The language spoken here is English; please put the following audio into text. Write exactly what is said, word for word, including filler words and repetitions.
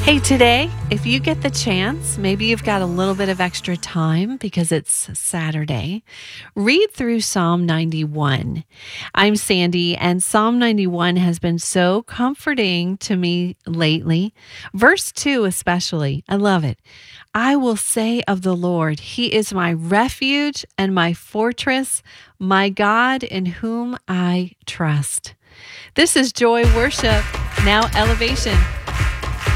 Hey, today, if you get the chance, maybe you've got a little bit of extra time because it's Saturday, read through Psalm ninety-one. I'm Sandy, and Psalm ninety-one has been so comforting to me lately. Verse two, especially, I love it. I will say of the Lord, He is my refuge and my fortress, my God in whom I trust. This is Joy Worship, now Elevation.